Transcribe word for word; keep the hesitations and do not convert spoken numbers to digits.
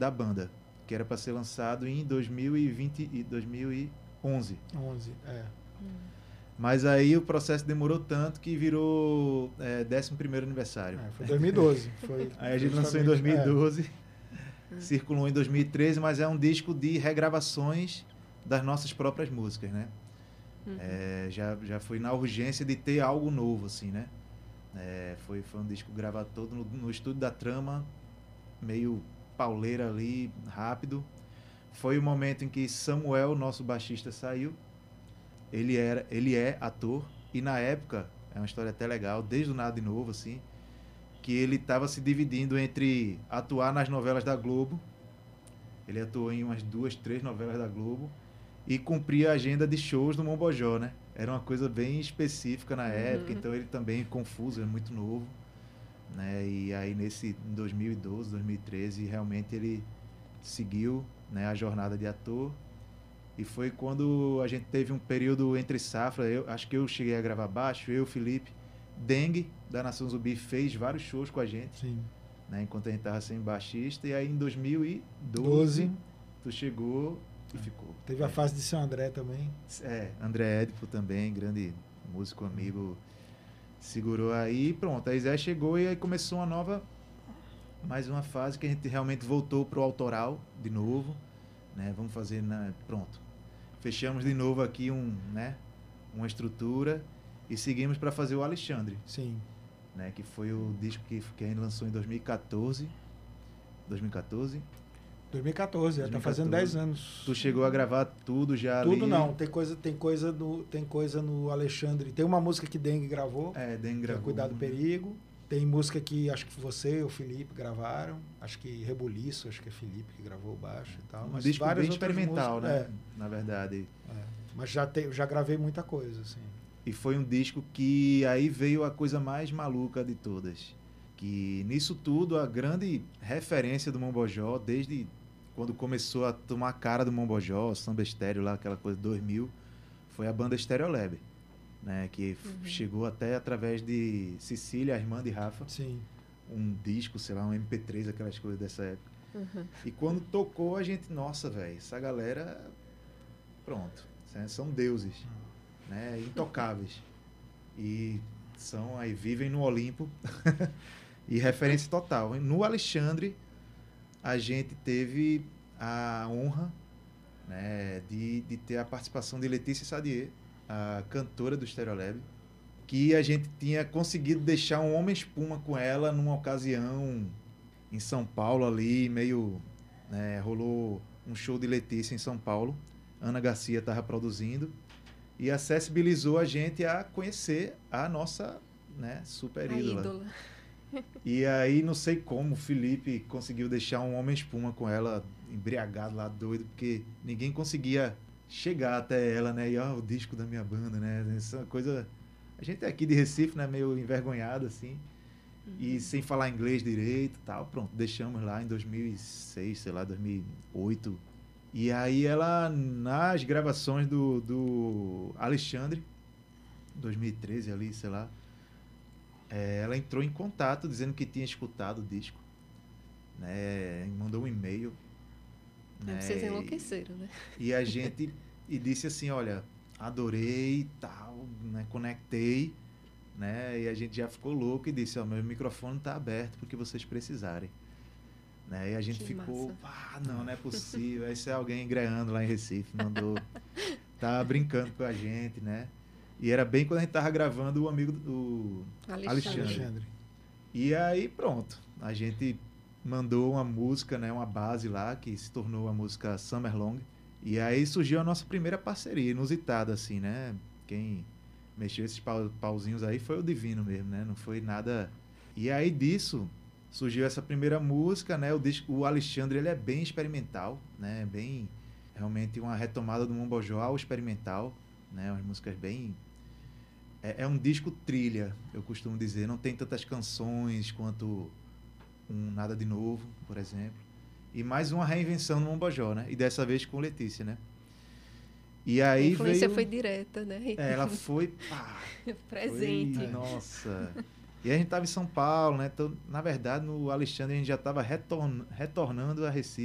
da banda, que era para ser lançado em dois mil e vinte e dois mil e onze. onze, é. Mas aí o processo demorou tanto que virou é, décimo primeiro aniversário. É, foi dois mil e doze. Foi aí a gente lançou em dois mil e doze, é. circulou em dois mil e treze, mas é um disco de regravações das nossas próprias músicas, né? Uhum. É, já, já foi na urgência de ter algo novo, assim, né? É, foi, foi um disco gravado todo no, no estúdio da Trama, meio pauleira ali, rápido. Foi o momento em que Samuel, nosso baixista, saiu. Ele, era, ele é ator, e na época, é uma história até legal, desde o Nada de Novo, assim, que ele estava se dividindo entre atuar nas novelas da Globo, ele atuou em umas duas, três novelas da Globo, e cumprir a agenda de shows no Mombojó, né? Era uma coisa bem específica na época, uhum. Então ele também confuso, é muito novo, né? E aí nesse em dois mil e doze, dois mil e treze, realmente ele seguiu, né, a jornada de ator. E foi quando a gente teve um período entre safra, eu acho que eu cheguei a gravar baixo, eu, Felipe, Dengue, da Nação Zumbi, fez vários shows com a gente. Sim. Né, enquanto a gente estava sem baixista. E aí em dois mil e doze, doze. Tu chegou e é. ficou. Teve a é. fase de seu André também. É, André Édipo também, grande músico, amigo, segurou aí, pronto. Aí Zé chegou e aí começou uma nova, mais uma fase que a gente realmente voltou pro autoral de novo, né? Vamos fazer, na, pronto. Fechamos de novo aqui um, né, uma estrutura e seguimos para fazer o Alexandre. Sim. Né, que foi o disco que, que a gente lançou em dois mil e quatorze. dois mil e quatorze? dois mil e quatorze, já tá fazendo dez anos. Tu chegou a gravar tudo já tudo ali? Tudo não, tem coisa, tem, coisa no, tem coisa no Alexandre. Tem uma música que Dengue gravou. É, Dengue gravou. É Cuidado do Perigo. Tem música que acho que você e o Felipe gravaram. Acho que Rebuliço, acho que é Felipe que gravou o baixo e tal. Um mas disco bem experimental, músicas, né? É. Na verdade. É. Mas já, te, já gravei muita coisa, assim. E foi um disco que aí veio a coisa mais maluca de todas. Que nisso tudo, a grande referência do Mombojó, desde quando começou a tomar a cara do Mombojó, Samba Estéreo lá, aquela coisa de dois mil, foi a banda Stereolab. Né, que uhum. chegou até através de Cecília, a irmã de Rafa. Sim. Um disco, sei lá, um M P três, aquelas coisas dessa época. Uhum. E quando tocou, a gente, nossa, velho, essa galera, pronto, são deuses, né, intocáveis. E são, aí vivem no Olimpo. E referência total. No Alexandre, a gente teve a honra, né, de, de ter a participação de Letícia Sadier, a cantora do Stereolab, que a gente tinha conseguido deixar um Homem-Espuma com ela numa ocasião em São Paulo ali, meio, né, rolou um show de Letícia em São Paulo, Ana Garcia estava produzindo, e acessibilizou a gente a conhecer a nossa, né, super ídola. ídola. E aí, não sei como, o Felipe conseguiu deixar um Homem-Espuma com ela, embriagado lá, doido, porque ninguém conseguia chegar até ela, né? E ó, o disco da minha banda, né? Essa coisa... A gente é aqui de Recife, né? Meio envergonhado, assim. Uhum. E sem falar inglês direito e tal. Pronto, deixamos lá em dois mil e seis, sei lá, dois mil e oito. E aí ela, nas gravações do, do Alexandre, dois mil e treze ali, sei lá, é, ela entrou em contato dizendo que tinha escutado o disco, né? Mandou um e-mail. Né? Vocês enlouqueceram, né? E a gente e disse assim, olha, adorei e tal, né? Conectei, né? E a gente já ficou louco e disse, ó, meu microfone tá aberto porque vocês precisarem. Né? E a gente que ficou, massa. Ah, não, não é possível. Esse é alguém engreando lá em Recife, mandou, tá brincando com a gente, né? E era bem quando a gente tava gravando o amigo do Alexandre. Alexandre. E aí, pronto, a gente mandou uma música, né, uma base lá, que se tornou a música Summer Long. E aí surgiu a nossa primeira parceria, inusitada, assim, né? Quem mexeu esses pau, pauzinhos aí foi o Divino mesmo, né? Não foi nada... E aí disso surgiu essa primeira música, né? O, disco, o Alexandre, ele é bem experimental, né? Bem, realmente uma retomada do Mombojó ao experimental, né? Umas músicas bem... É, é um disco trilha, eu costumo dizer. Não tem tantas canções quanto um Nada de Novo, por exemplo. E mais uma reinvenção no Mombojó, né? E dessa vez com Letícia, né? E aí a influência veio... foi direta, né? É, ela foi... Pá, presente. Foi, nossa... E a gente estava em São Paulo, né? Então, na verdade, no Alexandre a gente já estava retorn... retornando a Recife.